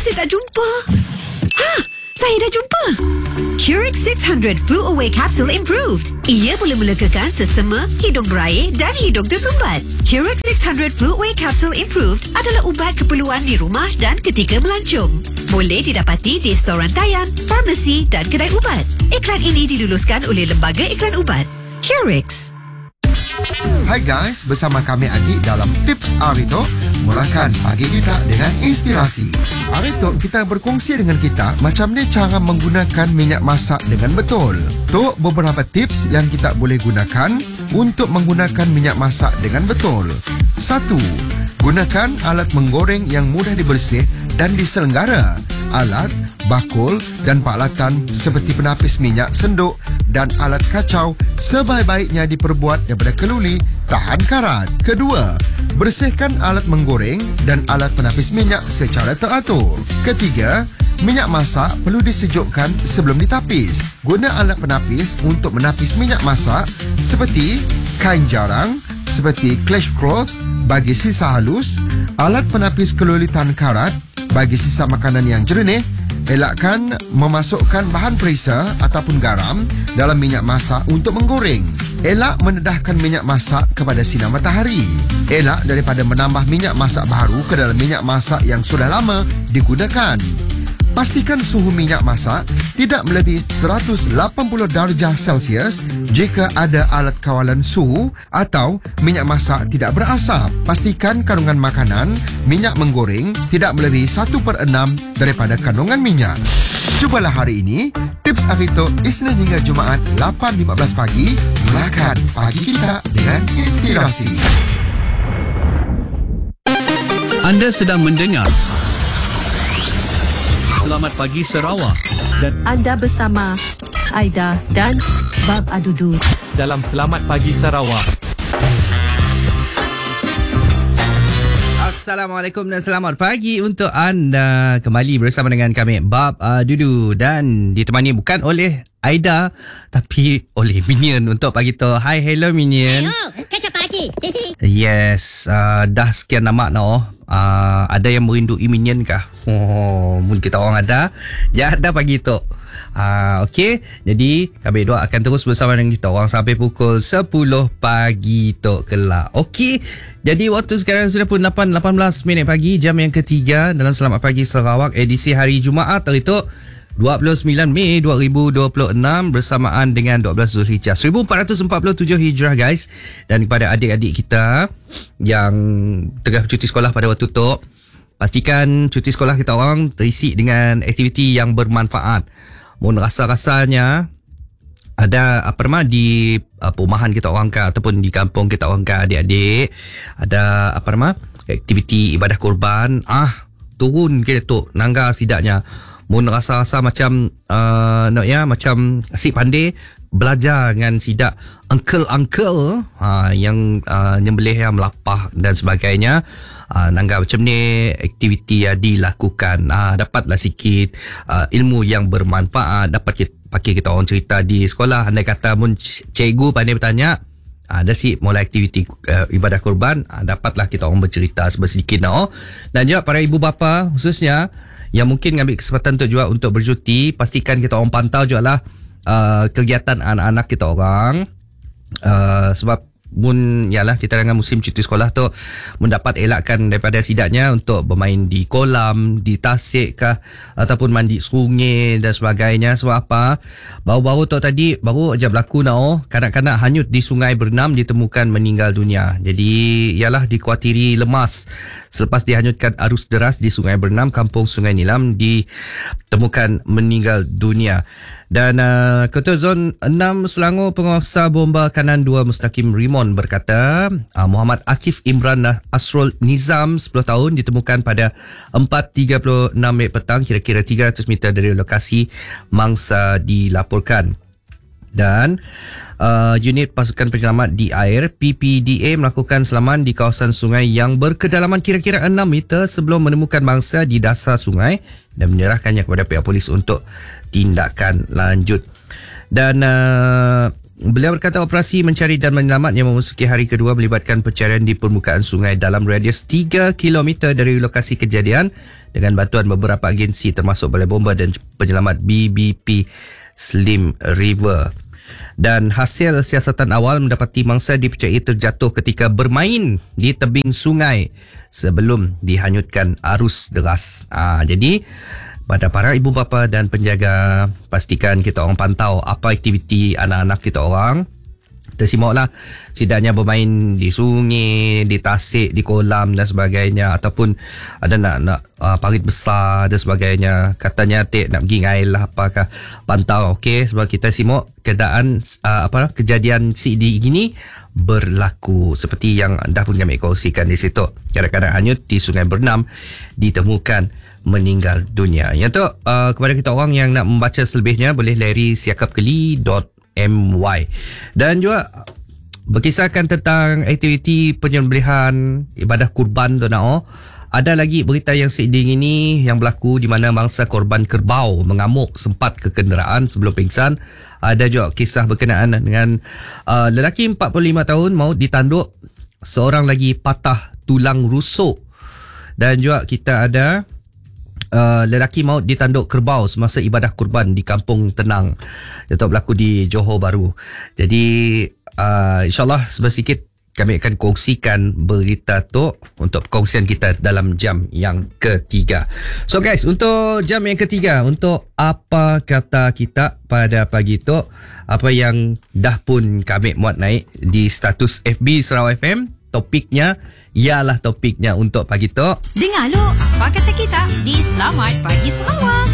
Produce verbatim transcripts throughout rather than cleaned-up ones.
masih tak jumpa. Ha, saya dah jumpa. Curix six hundred Flu Away Capsule Improved. Ia boleh melegakan sesama, hidung berair dan hidung tersumbat. Curix six hundred Flu Away Capsule Improved adalah ubat keperluan di rumah dan ketika melancong. Boleh didapati di storan rantaian, farmasi dan kedai ubat. Iklan ini diluluskan oleh Lembaga Iklan Ubat. Curix. Hai guys, bersama kami Adi dalam Tips Arito. Mulakan pagi kita dengan inspirasi. Arito, kita berkongsi dengan kita macam ni cara menggunakan minyak masak dengan betul. Tu beberapa tips yang kita boleh gunakan untuk menggunakan minyak masak dengan betul. Satu, gunakan alat menggoreng yang mudah dibersih dan diselenggara. Alat, bakul dan peralatan seperti penapis minyak senduk dan alat kacau sebaik-baiknya diperbuat daripada keluli tahan karat. Kedua, bersihkan alat menggoreng dan alat penapis minyak secara teratur. Ketiga, minyak masak perlu disejukkan sebelum ditapis. Guna alat penapis untuk menapis minyak masak seperti kain jarang, seperti cloth bagi sisa halus, alat penapis keluli tahan karat bagi sisa makanan yang jernih. Elakkan memasukkan bahan perisa ataupun garam dalam minyak masak untuk menggoreng. Elak mendedahkan minyak masak kepada sinar matahari. Elak daripada menambah minyak masak baru ke dalam minyak masak yang sudah lama digunakan. Pastikan suhu minyak masak tidak melebihi seratus lapan puluh darjah Celsius jika ada alat kawalan suhu atau minyak masak tidak berasap. Pastikan kandungan makanan minyak menggoreng tidak melebihi satu per enam daripada kandungan minyak. Cubalah hari ini Tips Arito Isnin hingga Jumaat lapan lima belas pagi. Mulakan pagi kita dengan inspirasi. Anda sedang mendengar Selamat Pagi Sarawak dan anda bersama Aida dan Bab Adudu dalam Selamat Pagi Sarawak. Assalamualaikum dan selamat pagi untuk anda. Kembali bersama dengan kami Bab Adudu dan ditemani bukan oleh Aida tapi oleh Minion untuk pagi tu. Hai, hello Minion. Hello, catch up lagi. Sisi. Yes, uh, dah sekian lama no. Uh, ada yang merindui Minion kah? Oh, mungkin kita orang ada. Ya, ada pagi tu. Uh, Okey, jadi kami dua akan terus bersama dengan kita orang sampai pukul sepuluh pagi tu kelak. Okey, jadi waktu sekarang sudah pun lapan belas minit pagi, jam yang ketiga dalam Selamat Pagi Sarawak edisi hari Jumaat hari tu dua puluh sembilan Mei dua ribu dua puluh enam bersamaan dengan dua belas Zulhijjah seribu empat ratus empat puluh tujuh Hijrah guys. Dan kepada adik-adik kita yang tengah cuti sekolah pada waktu tu, pastikan cuti sekolah kita orang terisi dengan aktiviti yang bermanfaat. Mun rasa-rasanya ada apa nama di uh, perumahan kita orang ke ataupun di kampung kita orang ke adik-adik ada apa nama aktiviti ibadah korban, ah turun ke tu nangga sidaknya. Mun rasa-rasa macam uh, nak ya macam asyik pandai belajar dengan sidak uncle-uncle ha, yang uh, nyembelih yang melapah dan sebagainya, uh, nangga macam ni aktiviti ya dilakukan, uh, dapatlah sikit uh, ilmu yang bermanfaat, dapat kita, pakai kita orang cerita di sekolah. Andai kata mun cikgu pandai bertanya, ada si mulai aktiviti uh, ibadah kurban, uh, dapatlah kita orang bercerita sedikit no. Dan juga para ibu bapa khususnya yang mungkin mengambil kesempatan untuk juga untuk bercuti, pastikan kita orang pantau juga lah uh, kegiatan anak-anak kita orang, uh, sebab mun yalah kita dengan musim cuti sekolah tu mendapat elakkan daripada sidaknya untuk bermain di kolam, di tasik kah ataupun mandi sungai dan sebagainya. Sebab apa? Baru-baru tu tadi baru aja berlaku nao, kanak-kanak hanyut di sungai berenam ditemukan meninggal dunia. Jadi ialah dikuatiri lemas selepas dihanyutkan arus deras di sungai berenam kampung Sungai Nilam ditemukan meninggal dunia. Dan uh, Ketua Zon enam Selangor Penguasa Bomba Kanan dua Mustaqim Rimon berkata uh, Muhammad Akif Imran Asrul Nizam sepuluh tahun ditemukan pada empat tiga puluh enam Mei petang, kira-kira tiga ratus meter dari lokasi mangsa dilaporkan. Dan uh, unit pasukan penyelamat di air P P D A melakukan selaman di kawasan sungai yang berkedalaman kira-kira enam meter sebelum menemukan mangsa di dasar sungai dan menyerahkannya kepada pihak polis untuk tindakan lanjut. Dan uh, Beliau berkata operasi mencari dan menyelamat yang memasuki hari kedua melibatkan pencarian di permukaan sungai dalam radius tiga kilometer dari lokasi kejadian dengan bantuan beberapa agensi termasuk Balai Bomba dan Penyelamat B B P Slim River. Dan hasil siasatan awal mendapati mangsa dipercayai terjatuh ketika bermain di tebing sungai sebelum dihanyutkan arus deras. Ha, jadi pada para ibu bapa dan penjaga, pastikan kita orang pantau apa aktiviti anak-anak kita orang. Kita simaklah, setidaknya bermain di sungai, di tasik, di kolam dan sebagainya, ataupun ada nak nak uh, parit besar dan sebagainya. Katanya atik nak pergi ngail lah apakah, pantau, okey, sebab kita simak keadaan uh, apa kejadian C D gini berlaku seperti yang dah pun kami kongsikan di situ. Kadang-kadang hanyut di Sungai Bernam ditemukan meninggal dunia. Yang tu uh, kepada kita orang yang nak membaca selebihnya boleh layari siakapkeli dot my. Dan juga berkisahkan tentang aktiviti penyembelihan ibadah kurban tu nak oh. Ada lagi berita yang sedih ini yang berlaku di mana mangsa korban kerbau mengamuk sempat ke kenderaan sebelum pingsan. Ada juga kisah berkenaan dengan uh, lelaki empat puluh lima tahun maut ditanduk, seorang lagi patah tulang rusuk. Dan juga kita ada Uh, lelaki maut ditanduk kerbau semasa ibadah kurban di Kampung Tenang. Itu berlaku di Johor Bahru. Jadi uh, insyaAllah sebesikit kami akan kongsikan berita tu untuk perkongsian kita dalam jam yang ketiga. So guys, untuk jam yang ketiga, untuk apa kata kita pada pagi tu, apa yang dah pun kami muat naik di status F B Sarawak F M, topiknya ialah topiknya untuk pagi tu. Dengar lo apa kata kita di Selamat Pagi Sarawak.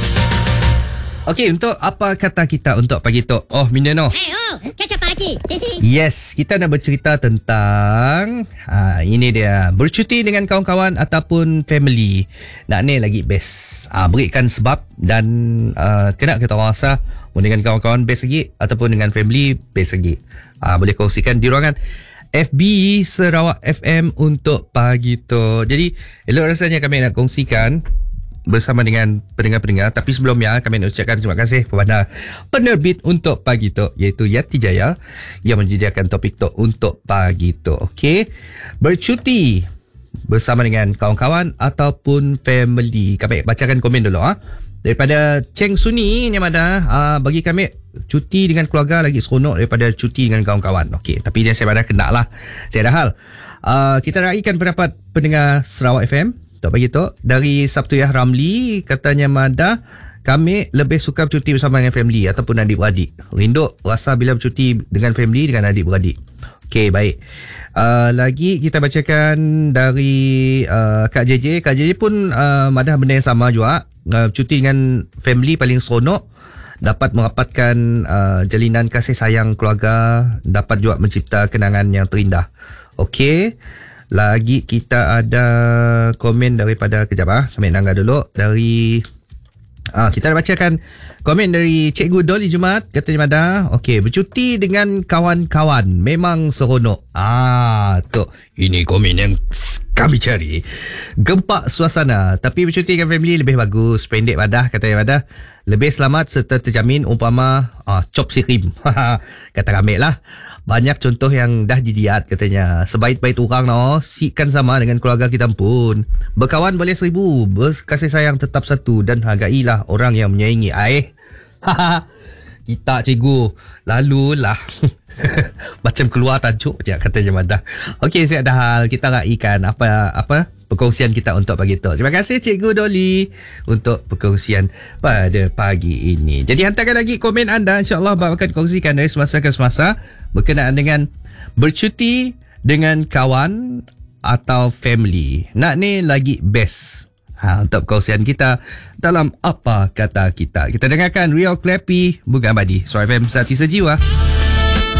Okey, untuk apa kata kita untuk pagi tu? Oh, Minda no. Eh, oh, catch up lagi. Sisi. Yes, kita nak bercerita tentang ha, ini dia, bercuti dengan kawan-kawan ataupun family. Nak ni lagi best. Ha, berikan sebab dan uh, kena kita rasa dengan kawan-kawan best lagi ataupun dengan family best lagi. Ha, boleh kongsikan di ruangan F B Sarawak F M untuk pagi tu. Jadi elok rasanya kami nak kongsikan bersama dengan pendengar-pendengar. Tapi sebelumnya kami nak ucapkan terima kasih kepada penerbit untuk pagi tu, iaitu Yati Jaya yang menyediakan topik tu untuk pagi tu. Okey, bercuti bersama dengan kawan-kawan ataupun family. Kami bacakan komen dulu ah. Daripada Cheng Suni ni ada uh, bagi kami cuti dengan keluarga lagi seronok daripada cuti dengan kawan-kawan. Okey, tapi dia saya pada kena lah. Saya ada hal. Uh, kita raikan pendapat pendengar Sarawak F M untuk pagi tu. Dari Sabtuyah Ramli, katanya Mada, kami lebih suka bercuti bersama dengan family ataupun adik-beradik. Rindu rasa bila bercuti dengan family dengan adik-beradik. Okey, baik. Uh, lagi kita bacakan dari uh, Kak J J. Kak J J pun uh, Madah benda yang sama juga. Uh, cuti dengan family paling seronok, dapat merapatkan uh, jalinan kasih sayang keluarga, dapat juga mencipta kenangan yang terindah. Okey, lagi kita ada komen daripada, kejap ah, kami nangga dulu dari ah, kita nak bacakan komen dari Cikgu Dolly Jumat, katanya Mada. Okey, bercuti dengan kawan-kawan memang seronok. Ah, tu ini komen yang kami cari. Gempak suasana, tapi bercuti dengan family lebih bagus. Pendek Madah, katanya Madah. Lebih selamat serta terjamin umpama ah, cop sirim. Kata kami lah. Banyak contoh yang dah didiat katanya. Sebaik-baik orang no, sikan sama dengan keluarga kita pun. Berkawan boleh seribu, berkasih sayang tetap satu dan hargailah orang yang menyayangi. Aih. Kita cikgu. Lalulah. Macam keluar tajuk je katanya Madah. Okey, saya ada hal kita raikan apa apa perkongsian kita untuk pagi tu. Terima kasih Cikgu Dolly untuk perkongsian pada pagi ini. Jadi hantarkan lagi komen anda, insya-Allah Abang akan kongsikan dari semasa ke semasa berkenaan dengan bercuti dengan kawan atau family. Nak ni lagi best. Ha, untuk perkongsian kita dalam apa kata kita. Kita dengarkan Rio Clappy, Bunga Abadi, Suara F M Sati Sejiwa.